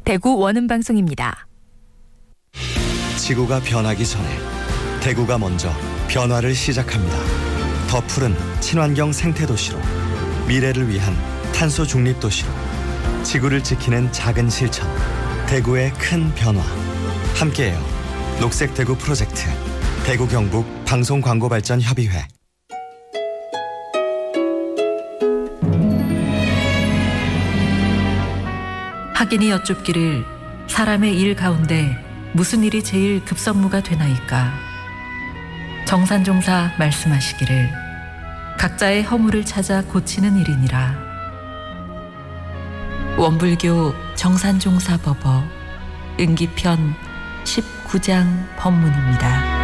대구 원음방송입니다. 지구가 변하기 전에 대구가 먼저 변화를 시작합니다. 더 푸른 친환경 생태도시로, 미래를 위한 탄소 중립 도시로, 지구를 지키는 작은 실천, 대구의 큰 변화. 함께해요. 녹색 대구 프로젝트, 대구 경북 방송광고발전협의회. 학인이 여쭙기를 사람의 일 가운데 무슨 일이 제일 급선무가 되나이까. 정산종사 말씀하시기를 각자의 허물을 찾아 고치는 일이니라. 원불교 정산종사법어 은기편 19장 법문입니다.